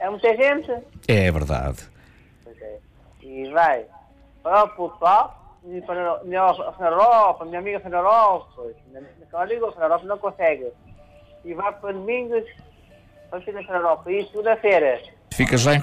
É muita gente. É verdade. Pois é. E vai para o pessoal, e para a minha Europa, a minha amiga Europa, naquela liga a Europa não consegue. E vai para domingos, para a Europa. E segunda-feira. Ficas lá em